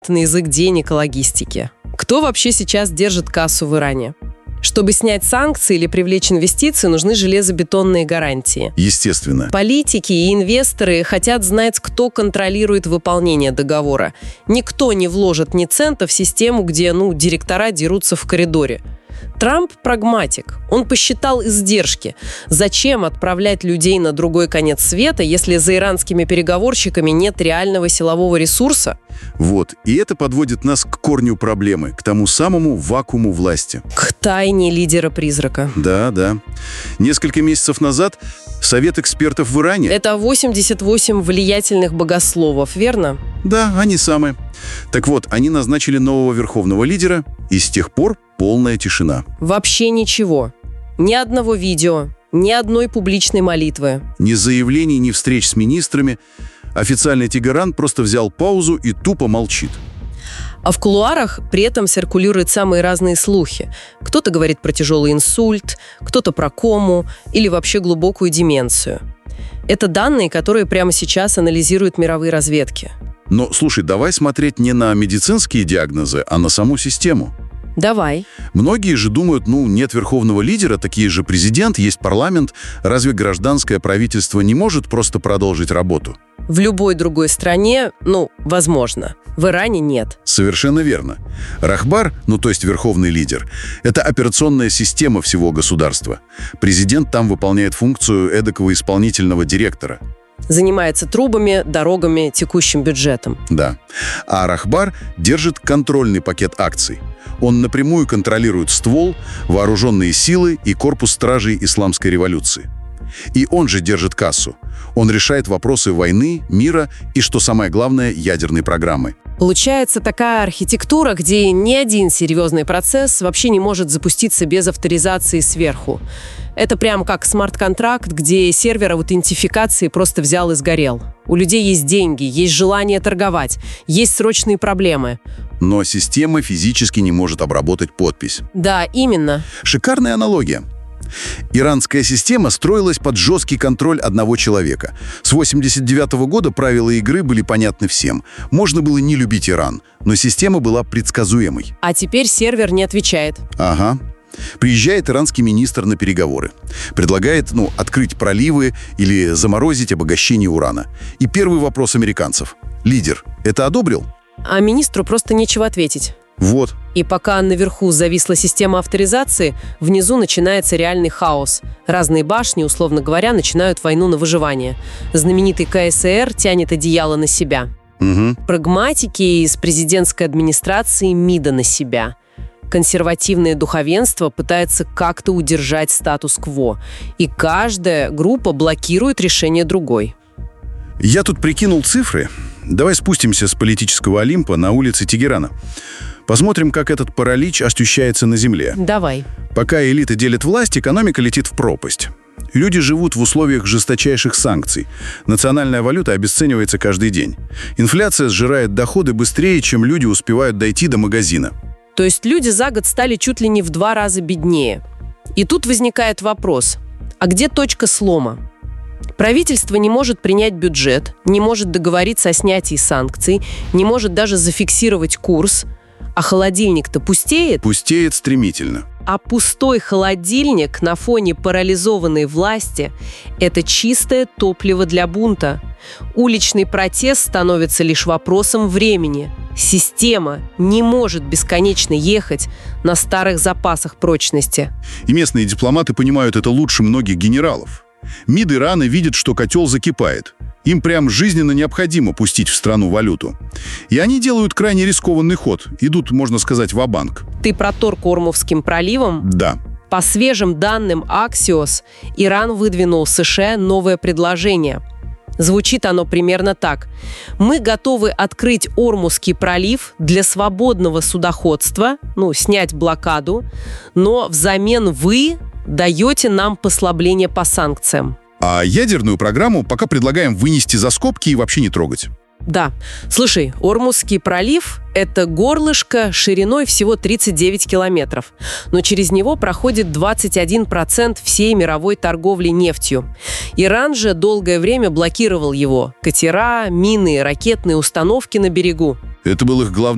на язык денег и логистики. Кто вообще сейчас держит кассу в Иране? Чтобы снять санкции или привлечь инвестиции, нужны железобетонные гарантии. Естественно. Политики и инвесторы хотят знать, кто контролирует выполнение договора. Никто не вложит ни цента в систему, где, директора дерутся в коридоре. Трамп прагматик. Он посчитал издержки. Зачем отправлять людей на другой конец света, если за иранскими переговорщиками нет реального силового ресурса? Вот. И это подводит нас к корню проблемы, к тому самому вакууму власти. К тайне лидера-призрака. Да. Несколько месяцев назад Совет экспертов в Иране... Это 88 влиятельных богословов, верно? Да, они самые. Так вот, они назначили нового верховного лидера, и с тех пор полная тишина. Вообще ничего. Ни одного видео, ни одной публичной молитвы. Ни заявлений, ни встреч с министрами. Официальный Тегеран просто взял паузу и тупо молчит. А в кулуарах при этом циркулируют самые разные слухи. Кто-то говорит про тяжелый инсульт, кто-то про кому или вообще глубокую деменцию. Это данные, которые прямо сейчас анализируют мировые разведки. Но, слушай, давай смотреть не на медицинские диагнозы, а на саму систему. Давай. Многие же думают, нет верховного лидера, такие же президент, есть парламент. Разве гражданское правительство не может просто продолжить работу? В любой другой стране, возможно. В Иране нет. Совершенно верно. Рахбар, то есть верховный лидер, это операционная система всего государства. Президент там выполняет функцию эдакого исполнительного директора. Занимается трубами, дорогами, текущим бюджетом. Да. А Рахбар держит контрольный пакет акций. Он напрямую контролирует ствол, вооруженные силы и корпус стражей исламской революции. И он же держит кассу. Он решает вопросы войны, мира и, что самое главное, ядерной программы. Получается такая архитектура, где ни один серьезный процесс вообще не может запуститься без авторизации сверху. Это прям как смарт-контракт, где сервер аутентификации просто взял и сгорел. У людей есть деньги, есть желание торговать, есть срочные проблемы. Но система физически не может обработать подпись. Да, именно. Шикарная аналогия. Иранская система строилась под жесткий контроль одного человека. С 1989 года правила игры были понятны всем. Можно было не любить Иран, но система была предсказуемой. А теперь сервер не отвечает. Ага. Приезжает иранский министр на переговоры. Предлагает, открыть проливы или заморозить обогащение урана. И первый вопрос американцев. Лидер это одобрил? А министру просто нечего ответить. Вот. И пока наверху зависла система авторизации, внизу начинается реальный хаос. Разные башни, условно говоря, начинают войну на выживание. Знаменитый КСР тянет одеяло на себя. Угу. Прагматики из президентской администрации МИДа на себя. Консервативное духовенство пытается как-то удержать статус-кво. И каждая группа блокирует решение другой. Я тут прикинул цифры. Давай спустимся с политического Олимпа на улицы Тегерана. Посмотрим, как этот паралич ощущается на земле. Давай. Пока элита делит власть, экономика летит в пропасть. Люди живут в условиях жесточайших санкций. Национальная валюта обесценивается каждый день. Инфляция сжирает доходы быстрее, чем люди успевают дойти до магазина. То есть люди за год стали чуть ли не в 2 раза беднее. И тут возникает вопрос, а где точка слома? Правительство не может принять бюджет, не может договориться о снятии санкций, не может даже зафиксировать курс, а холодильник-то пустеет? Пустеет стремительно. А пустой холодильник на фоне парализованной власти – это чистое топливо для бунта. Уличный протест становится лишь вопросом времени. Система не может бесконечно ехать на старых запасах прочности. И местные дипломаты понимают это лучше многих генералов. МИД Ирана видит, что котел закипает. Им прям жизненно необходимо пустить в страну валюту. И они делают крайне рискованный ход. Идут, можно сказать, ва-банк. Ты про торг Ормузским проливом? Да. По свежим данным Axios, Иран выдвинул США новое предложение. Звучит оно примерно так. Мы готовы открыть Ормузский пролив для свободного судоходства, снять блокаду, но взамен вы даете нам послабление по санкциям. А ядерную программу пока предлагаем вынести за скобки и вообще не трогать. Да. Слушай, Ормузский пролив – это горлышко шириной всего 39 километров. Но через него проходит 21% всей мировой торговли нефтью. Иран же долгое время блокировал его. Катера, мины, ракетные установки на берегу. Это был их главный